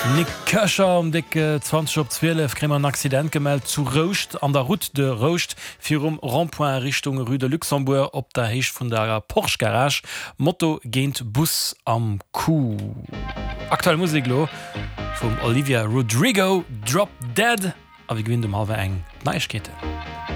Nick Köcher dicke 2012 krimmer ein Accident gemeldet zu Rocht an der Route de Rocht fir Rondpoint Richtung Rue de Luxembourg op der Heech vun der Porsche Garage Motto géint Bus am Kuh. Aktuell Musiklo vum Olivia Rodrigo Drop Dead a wie gewinn dem halwe eng Neichkete.